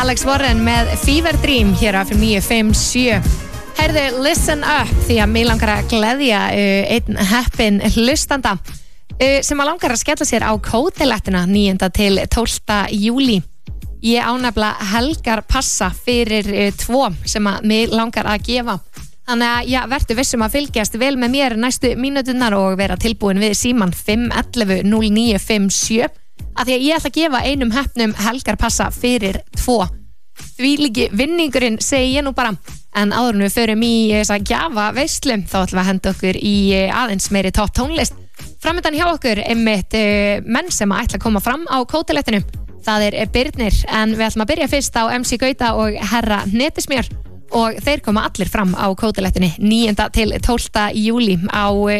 Alex Warren með Fever Dream hér á FM 957. Heyrðu, listen up, því að mig langar að gleðja einn heppinn hlustanda sem að langar að skella sér á kótilettina 9. til 12. júlí. Ég ánefnilega helgar passa fyrir 2 sem að mig langar að gefa. Þannig að já, vertu vissum að fylgjast vel með mér næstu mínúturnar og vera tilbúin við síman 511 0957 af því að ég ætla að gefa einum heppnum helgarpassa fyrir 2. Því líki vinningurinn segi ég nú bara, en áður en við förum í þessa gjafa veislum þá ætlum við að henda okkur í aðeins meiri topp tónlist. Framöndan hjá okkur einmitt menn sem að ætla að koma fram á kótilettinu. Það Birnir, en við ætlum að byrja fyrst á MC Gauta og Herra Netismjör og þeir koma allir fram á kótilettinni 9. til 12. júlí á